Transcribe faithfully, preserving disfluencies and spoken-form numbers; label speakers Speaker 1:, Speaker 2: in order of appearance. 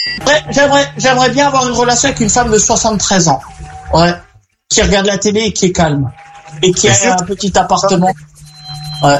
Speaker 1: Ouais, j'aimerais, j'aimerais bien avoir une relation avec une femme de soixante-treize ans. Ouais. Qui regarde la télé et qui est calme. Et qui a un petit appartement. Ouais.